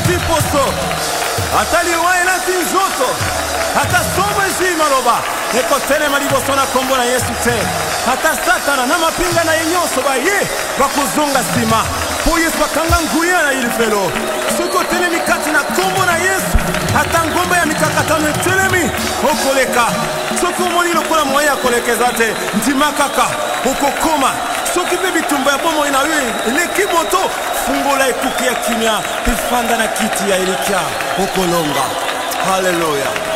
ti poso ataliwaye na ti nzoto atasomwe zima loba ekotelema liboso na kombo na Yesu te ata satana na mapinga na yenyonso baye bakuzunga nsima po Yesu bakanga nguya na ilifelo soki otelemi kati na kombo na Yesu ata ngomba ya mikakatano etelemi okoleka soki omoni lokola moye ya kolekeza te ndima kaka okokoma soki mpe bitumba ya bomoi na yo eleki moto fungola ekuke ya kimia pifanda na kiti ya elikya okolonga. Haleluya.